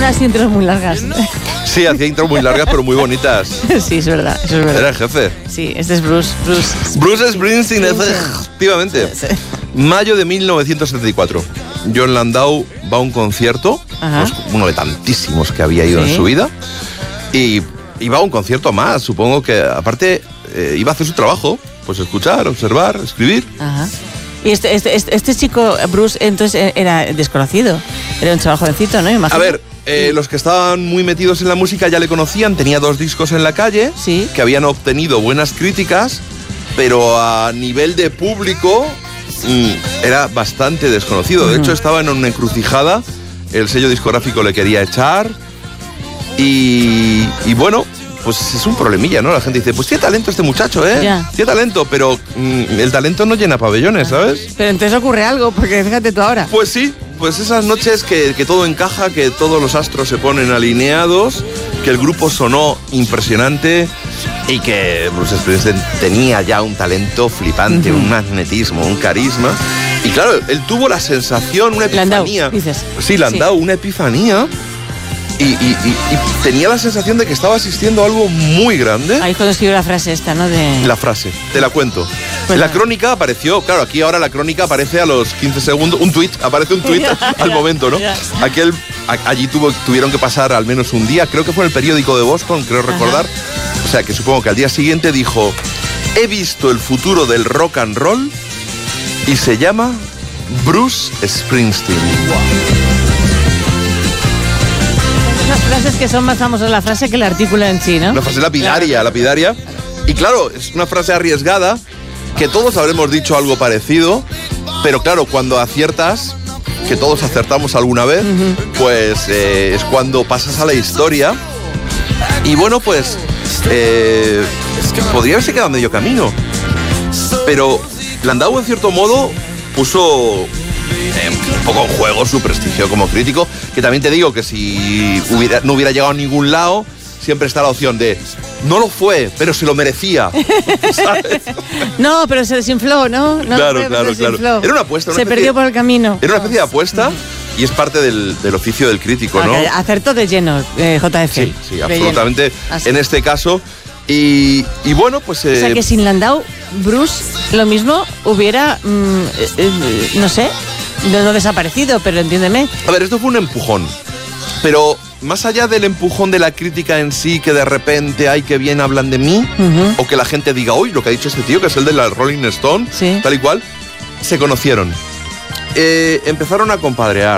unas intros muy largas. Sí, hacía intros muy largas, pero muy bonitas. Sí, es verdad, eso es verdad. Era el jefe. Sí, este es Bruce Springsteen, efectivamente. Sí. Mayo de 1974. John Landau va a un concierto, pues uno de tantísimos que había ido en su vida, y iba a un concierto más, supongo que aparte iba a hacer su trabajo, pues escuchar, observar, escribir. Ajá. Y este chico, Bruce, entonces era desconocido, era un chaval jovencito, ¿no? Imagino. A ver, los que estaban muy metidos en la música ya le conocían, tenía 2 discos en la calle, que habían obtenido buenas críticas, pero a nivel de público era bastante desconocido. De hecho, estaba en una encrucijada, el sello discográfico le quería echar y bueno, pues es un problemilla, ¿no? La gente dice, pues tiene talento este muchacho, ¿eh? Ya. Tiene talento, pero el talento no llena pabellones, ¿sabes? Pero entonces ocurre algo, porque fíjate tú ahora. Pues sí, pues esas noches que todo encaja, que todos los astros se ponen alineados, que el grupo sonó impresionante y que Bruce Springsteen tenía ya un talento flipante, un magnetismo, un carisma. Y claro, él tuvo la sensación, una epifanía. Landau, dices. Sí, Landau, una epifanía. Y tenía la sensación de que estaba asistiendo a algo muy grande. Ahí cuando escribió la frase esta, ¿no? La frase, te la cuento. Pues la crónica apareció, claro, aquí ahora la crónica aparece a los 15 segundos, aparece un tuit al momento, ¿no? Allí tuvieron que pasar al menos un día, creo que fue en el periódico de Boston, creo recordar. O sea, que supongo que al día siguiente dijo, he visto el futuro del rock and roll y se llama Bruce Springsteen. Las frases que son más famosas la frase que el artículo en sí, ¿no? Una frase lapidaria. Y claro, es una frase arriesgada, que todos habremos dicho algo parecido, pero claro, cuando aciertas, que todos acertamos alguna vez, pues es cuando pasas a la historia. Y bueno, pues podría haberse quedado a medio camino. Pero Landau, en cierto modo, puso un poco en juego su prestigio como crítico, que también te digo que si no hubiera llegado a ningún lado, siempre está la opción de no lo fue, pero se lo merecía, ¿sabes? No, pero se desinfló, ¿no? Claro. Era una apuesta. Se perdió por el camino. Era una especie de apuesta y es parte del oficio del crítico, ¿no? Acertó de lleno, JF. Sí, absolutamente. En este caso. Y bueno, pues... O sea que sin Landau, Bruce, lo mismo hubiera, no sé, no desaparecido, pero entiéndeme. A ver, esto fue un empujón, pero más allá del empujón de la crítica en sí, que de repente, ay, qué bien hablan de mí, o que la gente diga, uy, lo que ha dicho este tío, que es el de la Rolling Stone, tal y cual, se conocieron. Empezaron a compadrear.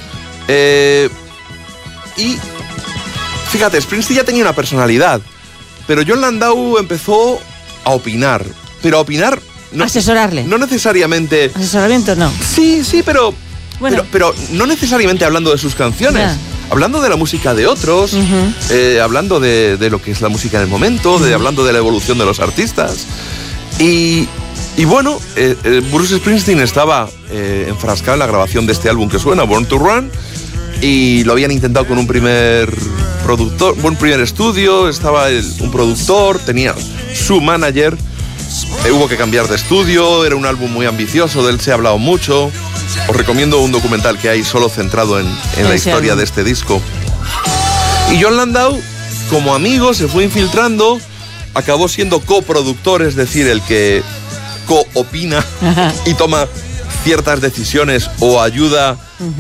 Y, fíjate, Springsteen ya tenía una personalidad, pero John Landau empezó a opinar, pero a opinar... No, asesorarle. No necesariamente... ¿Asesoramiento no? Sí, pero... Bueno. Pero no necesariamente hablando de sus canciones, hablando de la música de otros, hablando de lo que es la música del momento, hablando de la evolución de los artistas. Y bueno, Bruce Springsteen estaba enfrascado en la grabación de este álbum que suena, Born to Run, y lo habían intentado con un primer productor, un primer estudio, estaba un productor, tenía su manager, hubo que cambiar de estudio, era un álbum muy ambicioso, de él se ha hablado mucho. Os recomiendo un documental que hay solo centrado en la historia de este disco. Y John Landau, como amigo, se fue infiltrando, acabó siendo coproductor, es decir, el que coopina y toma ciertas decisiones o ayuda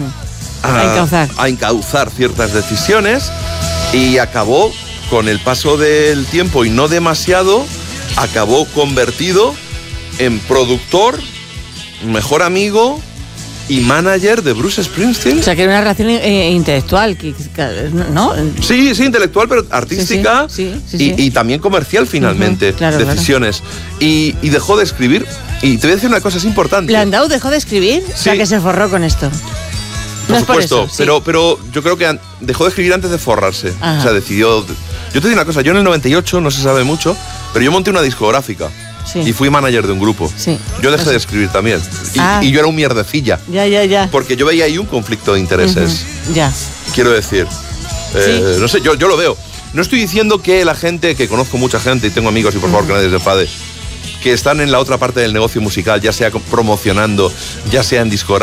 a encauzar ciertas decisiones, y acabó, con el paso del tiempo y no demasiado, acabó convertido en productor, mejor amigo y manager de Bruce Springsteen. O sea, que era una relación intelectual, ¿no? Sí, intelectual, pero artística y también comercial finalmente, decisiones. Claro. Y dejó de escribir. Y te voy a decir una cosa, es importante. ¿Landau dejó de escribir? O sea, que se forró con esto. Por supuesto, pero yo creo que dejó de escribir antes de forrarse. O sea, decidió... Yo te digo una cosa, yo en el 98, no se sabe mucho, pero yo monté una discográfica. Y fui manager de un grupo. Yo dejé de escribir también. Y yo era un mierdecilla. Ya. Porque yo veía ahí un conflicto de intereses. Quiero decir, no sé, yo lo veo. No estoy diciendo que la gente, que conozco mucha gente y tengo amigos, y por favor que nadie se enfade, que están en la otra parte del negocio musical, ya sea promocionando, ya sea en discográfica,